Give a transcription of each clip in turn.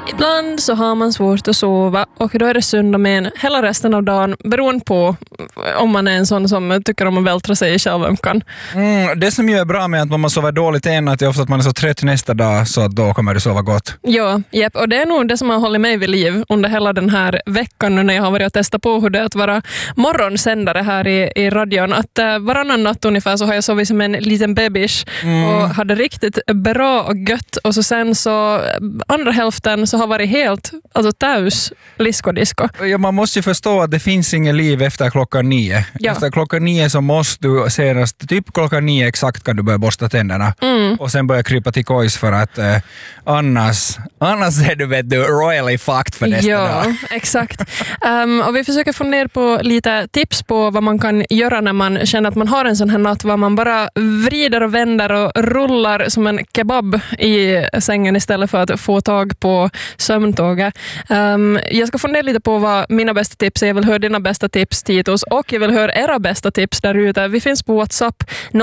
Ibland så har man svårt att sova och då är det söndagen hela resten av dagen beroende på om man är en sån som tycker om att vältra sig i självömkan. Det som ju är bra med att man sover dåligt en natt är ofta att man är så trött nästa dag så att då kommer du sova gott. Ja, jepp. Och det är nog det som har hållit mig vid liv under hela den här veckan nu när jag har varit och testat på hur det är att vara morgonsändare här i radion. Att varannan natt ungefär så har jag sovit som en liten bebis och hade riktigt bra och gött. Och så sen så andra hälften så har varit helt täus disco. Ja, man måste ju förstå att det finns inget liv efter klockan 9. Ja. Efter klockan 9 så måste du senast, typ klockan 9 exakt kan du börja borsta tänderna. Och sen börja krypa till kojs för att annars är du royally fucked för nästa dag. Ja, exakt. Och vi försöker fundera på lite tips på vad man kan göra när man känner att man har en sån här natt var man bara vrider och vänder och rullar som en kebab i sängen istället för att få tag på sömntåget. Jag ska fundera lite på vad mina bästa tips är. Jag vill höra dina bästa tips, Titus, och jag vill höra era bästa tips där ute. Vi finns på WhatsApp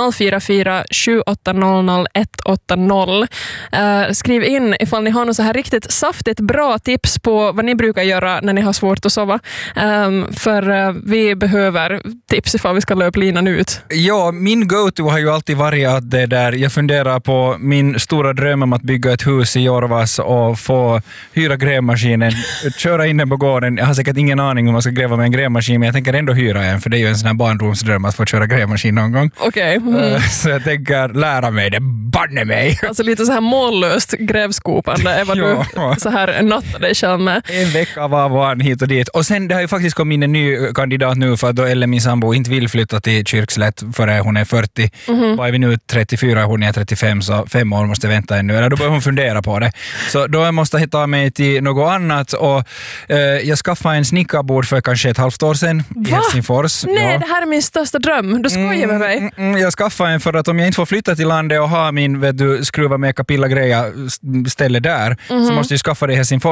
044 7800 180. Skriv in ifall ni har något så här riktigt saftigt bra tips på vad ni brukar göra när ni har svårt att sova. För vi behöver tips ifall vi ska löpa linan ut. Ja, min go-to har ju alltid varit att det där jag funderar på min stora dröm om att bygga ett hus i Jorvas och få hyra grävmaskinen, köra in den på gården. Jag har säkert ingen aning om man ska gräva med en grävmaskin, men jag tänker ändå hyra en, för det är ju en sån här barndomsdröm att få köra grävmaskin någon gång. Okej. Så jag tänker lära mig det, banne mig. Alltså lite så här mållöst grävskopande är vad du så här nattar dig själv med. En vecka av och an hit och dit. Och sen det har ju faktiskt kommit in en ny kandidat nu för att då Elle, min sambo, inte vill flytta till Kyrkslätt före hon är 40. Var är vi nu 34, hon är 35, så 5 år måste vänta ännu. Eller då börjar hon fundera på det. Så då måste jag hitta mig till något annat och jag skaffade en snickarbord för kanske ett halvt år sedan i Helsingfors. Nej, det här är min största dröm. Du skojar med mig. Jag skaffade en för att om jag inte får flytta till landet och ha min skruva med kapilla greja ställe där så måste jag skaffa det i Helsingfors.